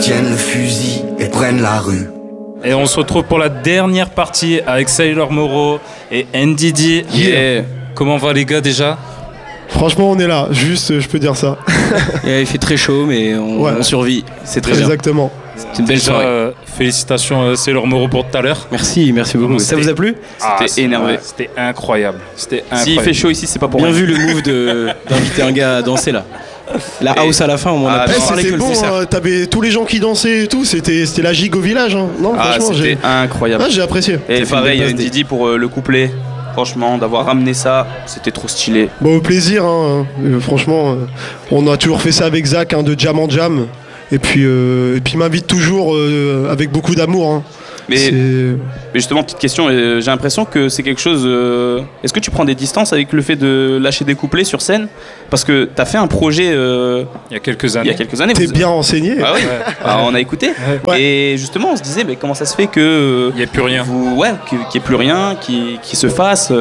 tiennent le fusil et prennent la rue. Et on se retrouve pour la dernière partie avec Sailor Moreau et NDD. Yeah. Comment va les gars déjà ? Franchement, on est là, juste, je peux dire ça. Il fait très chaud, mais on survit. C'est très bien. Exactement. C'est une belle Déjà, soirée. Félicitations Sailor Moreau pour tout à l'heure. Merci beaucoup. Ça vous a plu ? C'était énervé. C'était incroyable. S'il fait chaud ici, c'est pas pour rien. Bien vu le move d'inviter un gars à danser là. La house à la fin, on m'en a pas parlé que le concert. T'avais tous les gens qui dansaient et tout, c'était la gigue au village. Hein. Non, franchement, c'était incroyable. J'ai apprécié. Et pareil, Didi pour le couplet. Franchement, d'avoir ramené ça, c'était trop stylé. Bon, au plaisir, hein. Franchement, on a toujours fait ça avec Zach, hein, de Jam en Jam. Et puis m'invite toujours avec beaucoup d'amour. Hein. Mais justement, petite question, j'ai l'impression que c'est quelque chose... Est-ce que tu prends des distances avec le fait de lâcher des couplets sur scène ? Parce que t'as fait un projet... il y a quelques années. T'es bien renseigné. Ah oui, on a écouté. Ouais. Et justement, on se disait, mais comment ça se fait que... Il n'y a plus rien. Qu'il n'y ait plus rien, qui se fasse...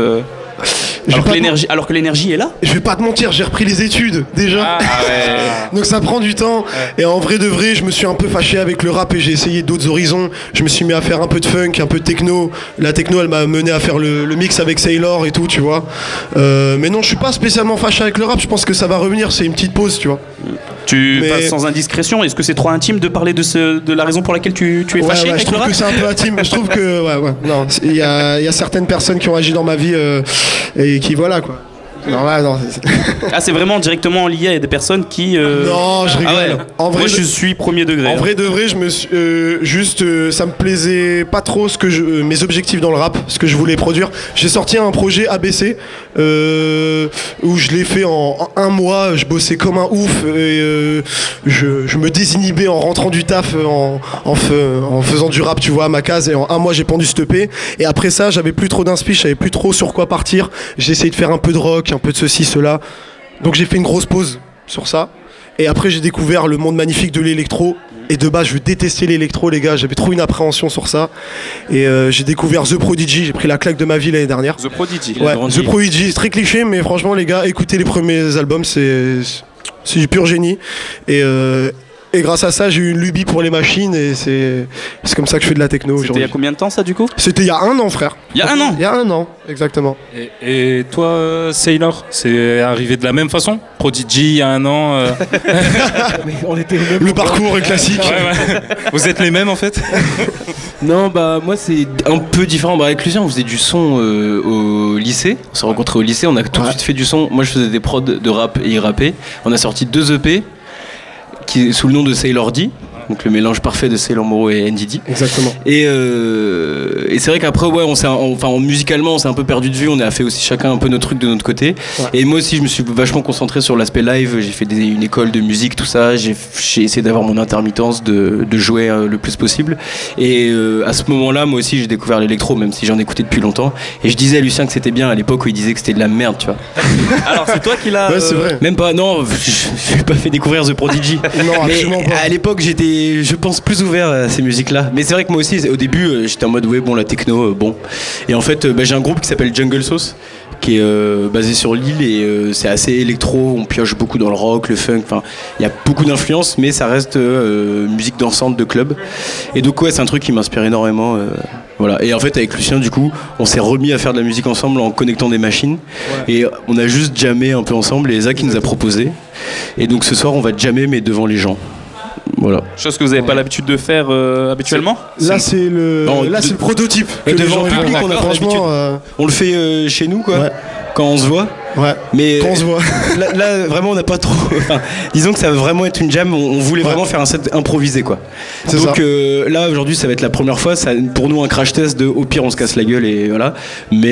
Alors que l'énergie est là. Je vais pas te mentir, j'ai repris les études déjà. Donc ça prend du temps. Et en vrai de vrai, je me suis un peu fâché avec le rap et j'ai essayé d'autres horizons. Je me suis mis à faire un peu de funk, un peu de techno. La techno, elle m'a mené à faire le mix avec Sailor et tout, tu vois. Mais non, je suis pas spécialement fâché avec le rap. Je pense que ça va revenir. C'est une petite pause, tu vois. Tu passes sans indiscrétion. Est-ce que c'est trop intime de parler de la raison pour laquelle tu es fâché avec le rap ? Je trouve que c'est un peu intime. Je trouve que non, il y a certaines personnes qui ont agi dans ma vie et qui voilà quoi. Non, c'est vraiment directement lié à des personnes qui. Non, je rigole. En vrai, moi, je suis premier degré. En vrai de vrai, je me suis, ça me plaisait pas trop mes objectifs dans le rap, ce que je voulais produire. J'ai sorti un projet ABC où je l'ai fait en un mois. Je bossais comme un ouf et je me désinhibais en rentrant du taf en faisant du rap, tu vois, à ma case. Et en un mois, j'ai pendu ce EP. Et après ça, j'avais plus trop d'inspi, je savais plus trop sur quoi partir. J'ai essayé de faire un peu de rock, un peu de ceci, cela. Donc j'ai fait une grosse pause sur ça. Et après j'ai découvert le monde magnifique de l'électro. Et de base je détestais l'électro, les gars. J'avais trop une appréhension sur ça. Et j'ai découvert The Prodigy. J'ai pris la claque de ma vie l'année dernière. The Prodigy. Ouais, The Prodigy, c'est très cliché, mais franchement les gars, écoutez les premiers albums, c'est du pur génie. Et grâce à ça, j'ai eu une lubie pour les machines et c'est comme ça que je fais de la techno aujourd'hui. C'était il y a combien de temps ça du coup ? C'était il y a 1 an, frère. Il y a 1 an ? Il y a 1 an, exactement. Et toi, Sailor, c'est arrivé de la même façon ? Prodigy, il y a 1 an Mais on était le parcours est classique. Ouais. Vous êtes les mêmes en fait ? Non, moi c'est un peu différent. Avec Lucien, on faisait du son au lycée. On s'est rencontrés au lycée, on a tout de suite fait du son. Moi je faisais des prods de rap et il rappait. On a sorti 2 EP. Sous le nom de Sailor D, donc le mélange parfait de Sailor Moreau et NDD. Exactement. Et c'est vrai qu'après, musicalement, on s'est un peu perdu de vue. On a fait aussi chacun un peu nos trucs de notre côté. Ouais. Et moi aussi, je me suis vachement concentré sur l'aspect live. J'ai fait une école de musique, tout ça. J'ai essayé d'avoir mon intermittence, de jouer le plus possible. Et à ce moment-là, moi aussi, j'ai découvert l'électro, même si j'en écoutais depuis longtemps. Et je disais à Lucien que c'était bien à l'époque où il disait que c'était de la merde, tu vois. Alors, c'est toi qui l'as. Ouais, c'est vrai. Même pas, non, je lui ai pas fait découvrir The Prodigy. Non, absolument pas. À l'époque, j'étais, je pense, plus ouvert à ces musiques-là. Mais c'est vrai que moi aussi, au début, j'étais en mode, la techno, bon. Et en fait, j'ai un groupe qui s'appelle Jungle Sauce, qui est basé sur Lille et c'est assez électro. On pioche beaucoup dans le rock, le funk. Enfin, il y a beaucoup d'influences, mais ça reste musique dansante de club. Et donc, c'est un truc qui m'inspire énormément. Voilà. Et en fait, avec Lucien, du coup, on s'est remis à faire de la musique ensemble en connectant des machines. Ouais. Et on a juste jammé un peu ensemble. Et Zach, il nous a proposé. Et donc, ce soir, on va jammer, mais devant les gens. Voilà. Chose que vous n'avez pas l'habitude de faire habituellement. Là, c'est le prototype. Devant le public, on a franchement. On le fait chez nous, quoi. Ouais. Quand on se voit. Ouais. Mais quand on se voit. Là, vraiment, on n'a pas trop. Disons que ça va vraiment être une jam. On voulait vraiment faire un set improvisé, quoi. Donc là, aujourd'hui, ça va être la première fois. Ça, pour nous, un crash test de au pire, on se casse la gueule et voilà. Mais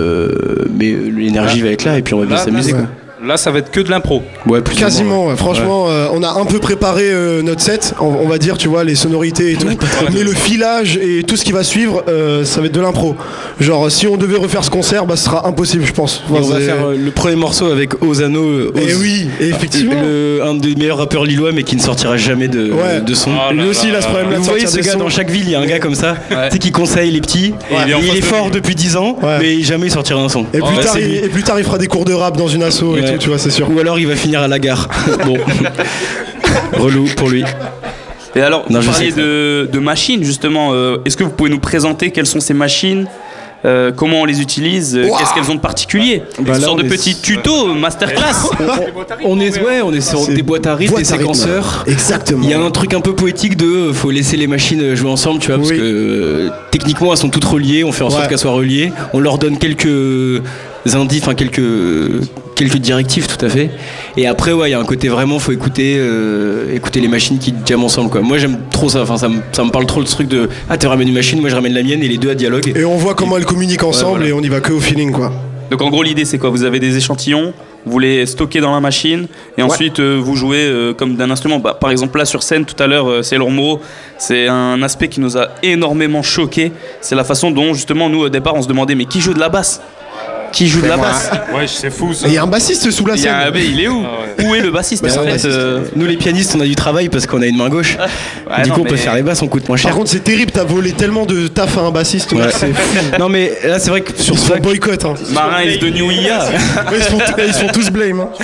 l'énergie va être là et puis on va bien s'amuser, quoi. Là, ça va être que de l'impro. Ouais, plus quasiment. Ouais. Franchement, on a un peu préparé notre set, on va dire, tu vois, les sonorités et tout. Mais le filage et tout ce qui va suivre, ça va être de l'impro. Genre, si on devait refaire ce concert, ce sera impossible, je pense. On va faire le premier morceau avec Ozano. Et oui, effectivement. Un des meilleurs rappeurs lillois, mais qui ne sortira jamais de son. Lui aussi, il a ce problème-là. Vous voyez ce gars dans chaque ville, il y a un gars comme ça, tu sais, qui conseille les petits. Il est fort depuis 10 ans, mais jamais il sortira un son. Et plus tard, il fera des cours de rap dans une asso et tout, tu vois, c'est sûr. Ou alors il va finir à la gare. Bon. Relou pour lui. Et alors, Non, vous je parliez sais. de machines, justement. Est-ce que vous pouvez nous présenter quelles sont ces machines, comment on les utilise, qu'est-ce qu'elles ont de particulier? Bah Une là, sorte on de est- petit tuto, masterclass. On est sur C'est des boîtes à rythme, boîte des à rythme. séquenceurs. Exactement. Il y a un truc un peu poétique de faut laisser les machines jouer ensemble, tu vois, parce Oui. que techniquement elles sont toutes reliées, on fait en sorte Ouais. qu'elles soient reliées, on leur donne quelques indices, enfin quelques directives tout à fait. Et après ouais, il y a un côté vraiment faut écouter les machines qui jamment ensemble quoi. Moi j'aime trop ça, enfin ça me parle trop le truc de tu ramènes une machine, moi je ramène la mienne et les deux à dialogue. Et on voit comment elles communiquent ensemble voilà. et on y va que au feeling quoi. Donc en gros, l'idée c'est quoi? Vous avez des échantillons, vous les stockez dans la machine et ensuite vous jouez comme d'un instrument. Bah, par exemple là sur scène tout à l'heure, Sailor Moreau, c'est un aspect qui nous a énormément choqué. C'est la façon dont justement nous au départ on se demandait mais qui joue de la basse? Qui joue de la basse? Ouais, c'est fou ça. Et il y a un bassiste sous la Il y a un- scène. il est où? Où est le bassiste? Mais En ouais, fait, Nous les pianistes on a du travail parce qu'on a une main gauche. ouais, du non, coup on peut mais- faire les basses, on coûte moins cher. Par contre, c'est terrible, t'as volé tellement de taf à un bassiste. Ouais. C'est fou. Non mais là c'est vrai que sur Ils se ça font boycott. Hein. Marin is the new IA. Ils se font tous blame. Hein.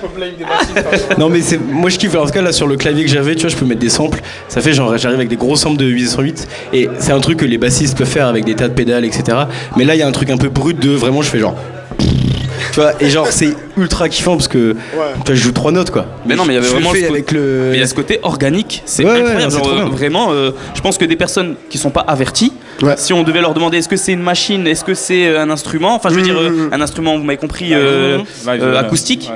Non mais moi je kiffe, en tout cas là sur le clavier que j'avais, tu vois, je peux mettre des samples, ça fait genre j'arrive avec des gros samples de 808 et c'est un truc que les bassistes peuvent faire avec des tas de pédales etc. Mais là il y a un truc un peu brut de vraiment je fais genre tu vois, et genre c'est ultra kiffant parce que tu vois, je joue 3 notes quoi. Mais non, mais il y avait Je vraiment le fais ce avec le Mais il y a ce côté organique, c'est Ouais, ouais, incroyable. c'est Genre, trop bien. vraiment, je pense que des personnes qui sont pas averties, Ouais. si on devait leur demander est-ce que c'est une machine, est-ce que c'est un instrument, enfin je veux dire un instrument, vous m'avez compris, acoustique.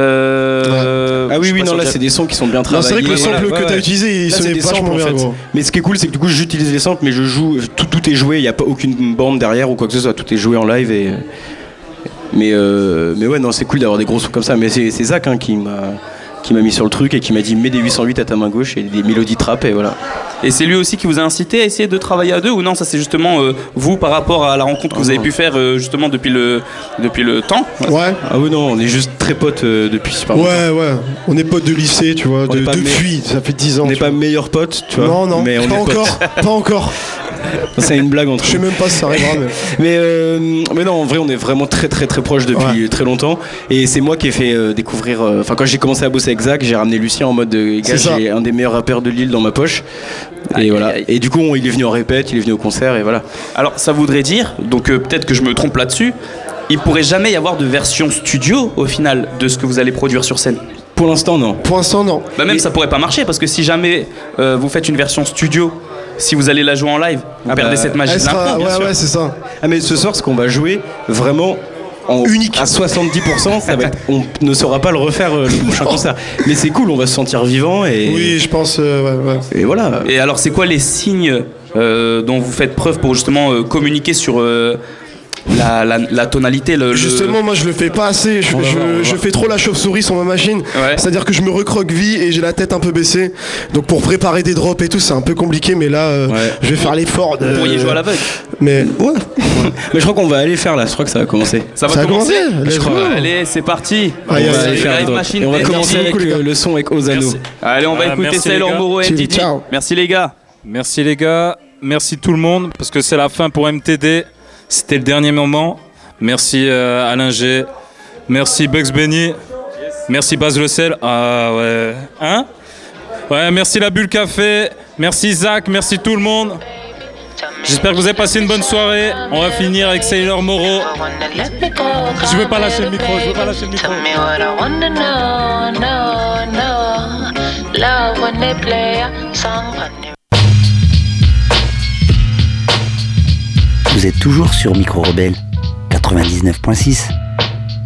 Ah oui oui non là c'est des sons qui sont bien Non, travaillés. c'est vrai que le Voilà, sample ouais, que t'as ouais. utilisé, il Là, c'est sonnait des samples, vachement en bien fait. gros. Mais ce qui est cool, c'est que du coup, j'utilise les samples, mais je joue, tout est joué, il n'y a pas aucune bande derrière ou quoi que ce soit, tout est joué en live. Mais ouais, non, c'est cool d'avoir des gros sons comme ça. Mais c'est Zach hein, qui m'a mis sur le truc et qui m'a dit mets des 808 à ta main gauche et des mélodies trap et voilà. Et c'est lui aussi qui vous a incité à essayer de travailler à deux ou non? Ça c'est justement vous par rapport à la rencontre que vous avez pu faire justement depuis le temps. Ouais. Ah oui, non, on est juste très potes depuis super longtemps. Ouais. On est potes de lycée, tu vois. On est pas Depuis, ça fait 10 ans. On n'est tu pas vois. meilleurs potes, tu vois. Non, mais on pas est encore. potes. Pas encore. C'est une blague entre Je sais nous. même pas si ça arrivera. Mais... Mais non, en vrai, on est vraiment très proches depuis très longtemps. Et c'est moi qui ai fait découvrir. Enfin, quand j'ai commencé à bosser avec Zach, j'ai ramené Lucien en mode gars, C'est ça. j'ai un des meilleurs rappeurs de Lille dans ma poche. Et Aïe, voilà. aïe, aïe. Et du coup, il est venu en répète, il est venu au concert et voilà. Alors ça voudrait dire, donc peut-être que je me trompe là-dessus, il pourrait jamais y avoir de version studio au final de ce que vous allez produire sur scène. Pour l'instant, non. Pour l'instant, non. Bah même ça pourrait pas marcher parce que si jamais vous faites une version studio, si vous allez la jouer en live, vous perdez cette magie Elle de l'impro, sera... bien sûr. Ouais, c'est ça. Ah, mais ce soir, ce qu'on va jouer, vraiment. Unique. À 70%, ça va être, on ne saura pas le refaire le prochain concert. Mais c'est cool, on va se sentir vivant et, Oui, je pense. Ouais. et voilà. Et alors c'est quoi les signes dont vous faites preuve pour justement communiquer sur la tonalité Justement, moi je le fais pas assez. Je fais trop la chauve-souris sur ma machine. Ouais. C'est-à-dire que je me recroqueville et j'ai la tête un peu baissée. Donc pour préparer des drops et tout, c'est un peu compliqué. Mais là, Ouais. je vais faire l'effort. Vous pourriez jouer à l'aveugle. Mais ouais, Mais je crois qu'on va aller faire là, je crois que ça va commencer. Ça va ça a commencer. commencé. Let's go. Allez, c'est parti. Aïe, On va aïe, aller aïe. faire Live les drops. Machine, Et on va merci commencer avec beaucoup, les gars. le son avec Ozano. Merci. Allez, on va écouter merci, les Sailor gars. Moreau et Ciao, MTD. ciao. Merci les gars. Merci les gars, merci tout le monde, parce que c'est la fin pour MTD. C'était le dernier moment. Merci Alain G. Merci Bugs Benny. Merci Baz Le Sel. Ah ouais. Hein? Ouais, merci la Bulle Café. Merci Zach, merci tout le monde. J'espère que vous avez passé une bonne soirée. On va finir avec Sailor Moreau. Je veux pas lâcher le micro, je veux pas lâcher le micro. Tell me what I wanna know, love when they play a song on the Vous êtes toujours sur Micro Rebelle 99.6.